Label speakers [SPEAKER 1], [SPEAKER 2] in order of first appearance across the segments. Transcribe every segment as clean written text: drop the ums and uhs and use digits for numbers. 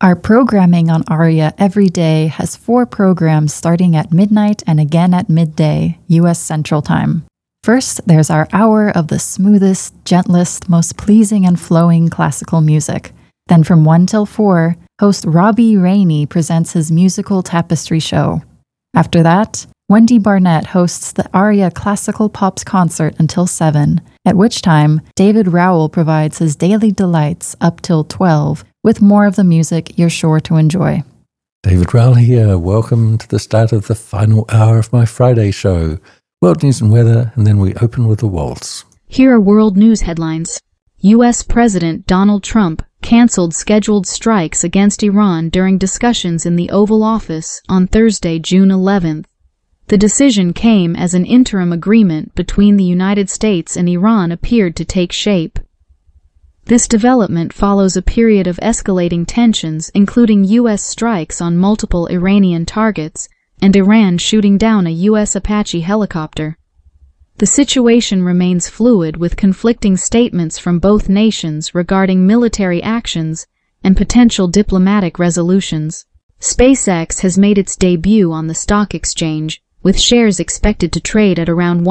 [SPEAKER 1] Our programming on ARIA every day has 4 programs starting at midnight and again at midday, U.S. Central Time. First, there's our hour of the smoothest, gentlest, most pleasing and flowing classical music. Then from 1 till 4, host Robbie Rainey presents his musical tapestry show. After that, Wendy Barnett hosts the ARIA Classical Pops concert until 7, at which time David Rowell provides his daily delights up till 12, with more of the music you're sure to enjoy.
[SPEAKER 2] David Rowell here. Welcome to the start of the final hour of my Friday show. World news and weather, and then we open with a waltz.
[SPEAKER 3] Here are world news headlines. U.S. President Donald Trump canceled scheduled strikes against Iran during discussions in the Oval Office on Thursday, June 11th. The decision came as an interim agreement between the United States and Iran appeared to take shape. This development follows a period of escalating tensions, including U.S. strikes on multiple Iranian targets and Iran shooting down a U.S. Apache helicopter. The situation remains fluid, with conflicting statements from both nations regarding military actions and potential diplomatic resolutions. SpaceX has made its debut on the stock exchange, with shares expected to trade at around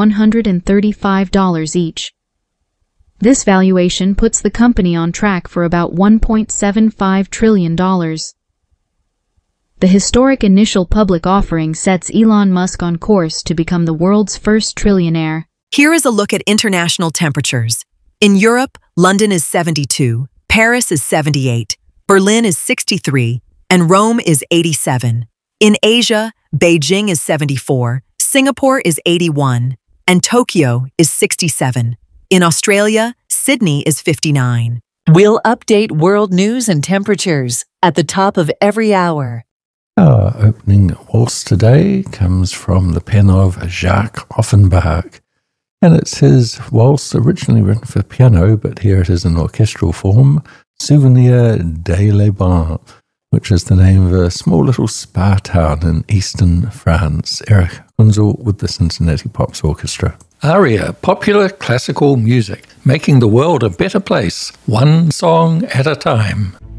[SPEAKER 3] $135 each. This valuation puts the company on track for about $1.75 trillion. The historic initial public offering sets Elon Musk on course to become the world's first trillionaire.
[SPEAKER 4] Here is a look at international temperatures. In Europe, London is 72, Paris is 78, Berlin is 63, and Rome is 87. In Asia, Beijing is 74, Singapore is 81, and Tokyo is 67. In Australia, Sydney is 59.
[SPEAKER 5] We'll update world news and temperatures at the top of every hour.
[SPEAKER 2] Our opening waltz today comes from the pen of Jacques Offenbach, and it's his waltz originally written for piano, but here it is in orchestral form, Souvenir des Les Bains, which is the name of a small little spa town in eastern France. Eric Kunzel with the Cincinnati Pops Orchestra.
[SPEAKER 6] ARIA, popular classical music, making the world a better place, one song at a time.